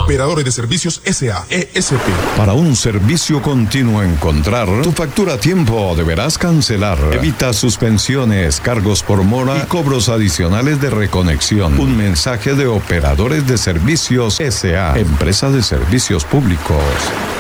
Operadores de Servicios S.A. ESP. Para un servicio continuo encontrar, tu factura a tiempo deberás cancelar. Evita suspensiones, cargos por mora y cobros adicionales de reconexión. Un mensaje de Operadores de Servicios S.A. Empresa de Servicios Públicos.